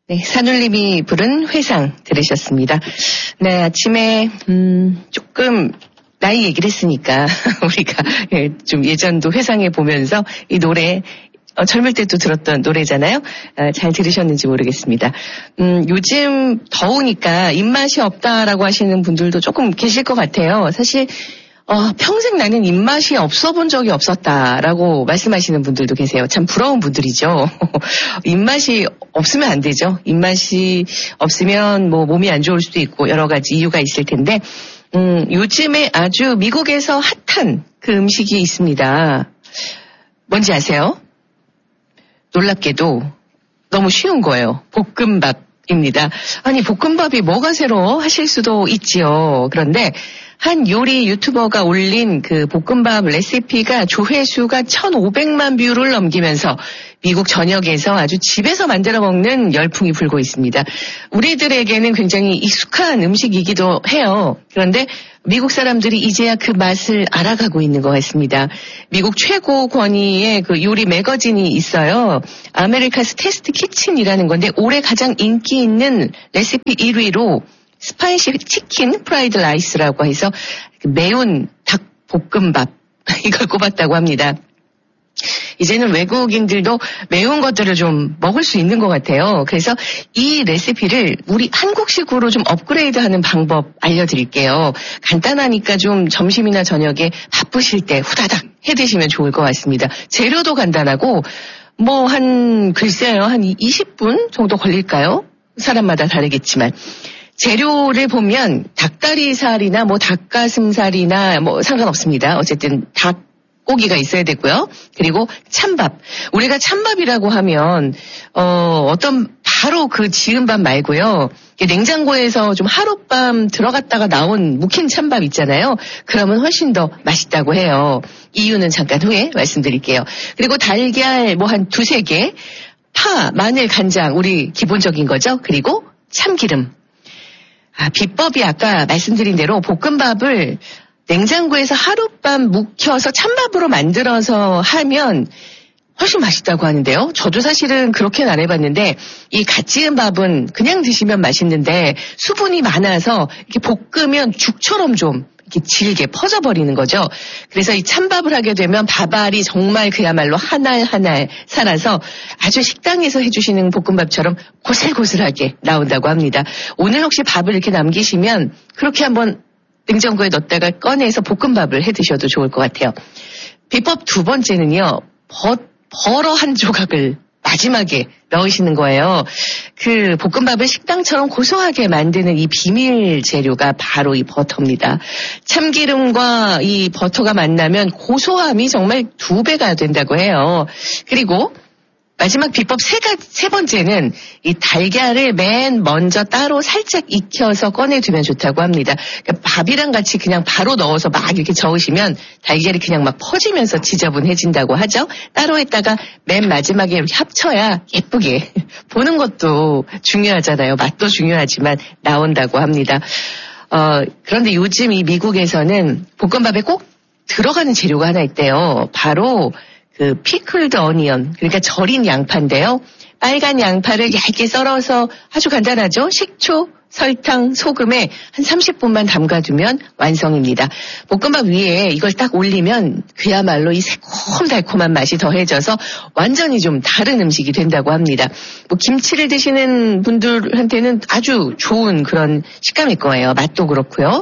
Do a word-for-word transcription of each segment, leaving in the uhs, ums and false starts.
네, 산울림이 부른 회상 들으셨습니다. 네, 아침에 음, 조금 나이 얘기를 했으니까 우리가 예, 좀 예전도 회상해 보면서 이 노래 어, 젊을 때도 들었던 노래잖아요. 아, 잘 들으셨는지 모르겠습니다. 음, 요즘 더우니까 입맛이 없다라고 하시는 분들도 조금 계실 것 같아요. 사실 어, 평생 나는 입맛이 없어 본 적이 없었다라고 말씀하시는 분들도 계세요. 참 부러운 분들이죠. 입맛이 없으면 안 되죠. 입맛이 없으면 뭐 몸이 안 좋을 수도 있고 여러 가지 이유가 있을 텐데 음, 요즘에 아주 미국에서 핫한 그 음식이 있습니다. 뭔지 아세요? 놀랍게도 너무 쉬운 거예요. 볶음밥입니다. 아니 볶음밥이 뭐가 새로워 하실 수도 있지요. 그런데 한 요리 유튜버가 올린 그 볶음밥 레시피가 조회수가 천오백만 뷰를 넘기면서 미국 전역에서 아주 집에서 만들어 먹는 열풍이 불고 있습니다. 우리들에게는 굉장히 익숙한 음식이기도 해요. 그런데 미국 사람들이 이제야 그 맛을 알아가고 있는 것 같습니다. 미국 최고 권위의 그 요리 매거진이 있어요. 아메리카스 테스트 키친이라는 건데 올해 가장 인기 있는 레시피 일 위로 스파이시 치킨 프라이드 라이스라고 해서 매운 닭 볶음밥 이걸 꼽았다고 합니다. 이제는 외국인들도 매운 것들을 좀 먹을 수 있는 것 같아요. 그래서 이 레시피를 우리 한국식으로 좀 업그레이드하는 방법 알려드릴게요. 간단하니까 좀 점심이나 저녁에 바쁘실 때 후다닥 해드시면 좋을 것 같습니다. 재료도 간단하고 뭐 한 글쎄요 한 이십 분 정도 걸릴까요? 사람마다 다르겠지만. 재료를 보면 닭다리살이나 뭐 닭가슴살이나 뭐 상관없습니다. 어쨌든 닭고기가 있어야 되고요. 그리고 찬밥. 우리가 찬밥이라고 하면 어 어떤 바로 그 지은 밥 말고요. 냉장고에서 좀 하룻밤 들어갔다가 나온 묵힌 찬밥 있잖아요. 그러면 훨씬 더 맛있다고 해요. 이유는 잠깐 후에 말씀드릴게요. 그리고 달걀 뭐 한 두세 개, 파, 마늘, 간장 우리 기본적인 거죠. 그리고 참기름. 아, 비법이 아까 말씀드린 대로 볶음밥을 냉장고에서 하룻밤 묵혀서 찬밥으로 만들어서 하면 훨씬 맛있다고 하는데요. 저도 사실은 그렇게는 안 해봤는데 이 갓 지은 밥은 그냥 드시면 맛있는데 수분이 많아서 이렇게 볶으면 죽처럼 좀 이렇게 질게 퍼져버리는 거죠. 그래서 이 찬밥을 하게 되면 밥알이 정말 그야말로 한 알 한 알 살아서 아주 식당에서 해주시는 볶음밥처럼 고슬고슬하게 나온다고 합니다. 오늘 혹시 밥을 이렇게 남기시면 그렇게 한번 냉장고에 넣었다가 꺼내서 볶음밥을 해 드셔도 좋을 것 같아요. 비법 두 번째는요. 버, 버러 한 조각을 마지막에 넣으시는 거예요. 그 볶음밥을 식당처럼 고소하게 만드는 이 비밀 재료가 바로 이 버터입니다. 참기름과 이 버터가 만나면 고소함이 정말 두 배가 된다고 해요. 그리고 마지막 비법 세, 가, 세 번째는 이 달걀을 맨 먼저 따로 살짝 익혀서 꺼내두면 좋다고 합니다. 그러니까 밥이랑 같이 그냥 바로 넣어서 막 이렇게 저으시면 달걀이 그냥 막 퍼지면서 지저분해진다고 하죠. 따로 했다가 맨 마지막에 이렇게 합쳐야 예쁘게 보는 것도 중요하잖아요. 맛도 중요하지만 나온다고 합니다. 어, 그런데 요즘 이 미국에서는 볶음밥에 꼭 들어가는 재료가 하나 있대요. 바로 그 피클드 어니언, 그러니까 절인 양파인데요. 빨간 양파를 얇게 썰어서 아주 간단하죠. 식초, 설탕, 소금에 한 삼십 분만 담가두면 완성입니다. 볶음밥 위에 이걸 딱 올리면 그야말로 이 새콤달콤한 맛이 더해져서 완전히 좀 다른 음식이 된다고 합니다. 뭐 김치를 드시는 분들한테는 아주 좋은 그런 식감일 거예요. 맛도 그렇고요.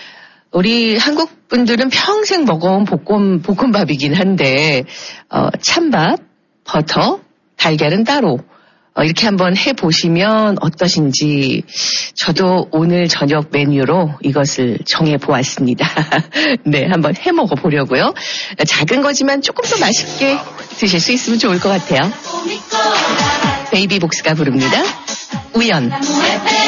우리 한국 분들은 평생 먹어온 볶음, 볶음밥이긴 한데, 어, 찬밥, 버터, 달걀은 따로, 어, 이렇게 한번 해보시면 어떠신지, 저도 오늘 저녁 메뉴로 이것을 정해보았습니다. 네, 한번 해 먹어보려고요. 작은 거지만 조금 더 맛있게 드실 수 있으면 좋을 것 같아요. 베이비복스가 부릅니다. 우연.